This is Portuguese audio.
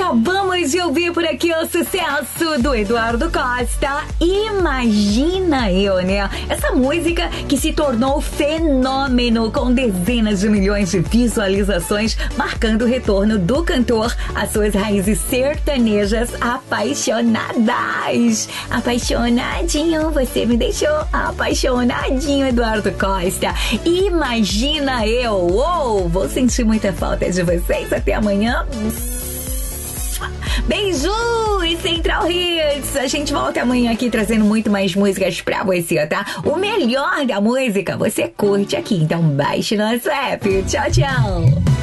Acabamos de ouvir por aqui o sucesso do Eduardo Costa, Imagina Eu, né? Essa música que se tornou fenômeno com dezenas de milhões de visualizações, marcando o retorno do cantor às suas raízes sertanejas apaixonadas. Apaixonadinho, você me deixou apaixonadinho, Eduardo Costa. Imagina Eu. Uou, vou sentir muita falta de vocês. Até amanhã. Beijo e Central Hits. A gente volta amanhã aqui trazendo muito mais músicas pra você, tá? O melhor da música você curte aqui, então baixe nosso app. Tchau, tchau.